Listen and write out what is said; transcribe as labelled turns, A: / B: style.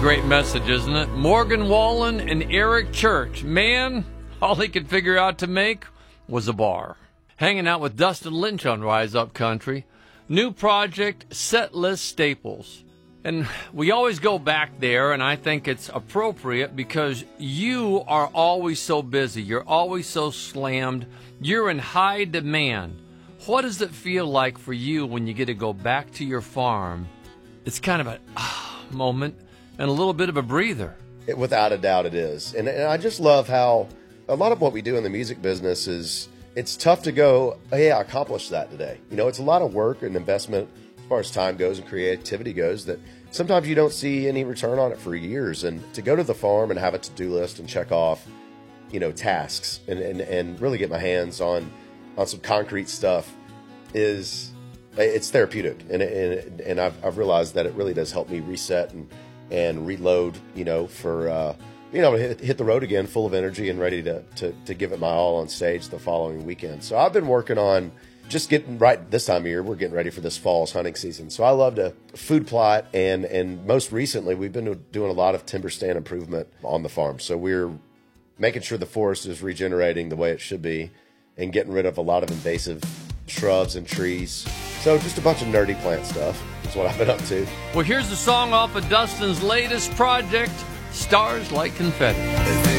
A: great message, isn't it? Morgan Wallen and Eric Church. Man, all he could figure out to make was a bar. Hanging out with Dustin Lynch on Rise Up Country. New project, Set List Staples. And we always go back there, and I think it's appropriate because you are always so busy. You're always so slammed. You're in high demand. What does it feel like for you when you get to go back to your farm? It's kind of a moment and a little bit of a breather.
B: Without a doubt it is. And I just love how a lot of what we do in the music business is, it's tough to go, hey, I accomplished that today. You know, it's a lot of work and investment as far as time goes and creativity goes that sometimes you don't see any return on it for years. And to go to the farm and have a to-do list and check off, you know, tasks and really get my hands on some concrete stuff it's therapeutic. And I've realized that it really does help me reset and reload, you know, for hit the road again full of energy and ready to give it my all on stage the following weekend. So I've been working on just getting right this time of year. We're getting ready for this fall's hunting season. So I love to food plot, and most recently we've been doing a lot of timber stand improvement on the farm. So we're making sure the forest is regenerating the way it should be and getting rid of a lot of invasive shrubs and trees. So just a bunch of nerdy plant stuff is what I've been up to.
A: Well, here's the song off of Dustin's latest project, Stars Like Confetti.